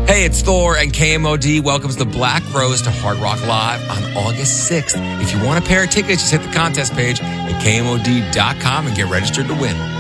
Hey, it's Thor, and KMOD welcomes the Black Rose to Hard Rock Live on August 6th. If you want a pair of tickets, just hit the contest page at KMOD.com and get registered to win.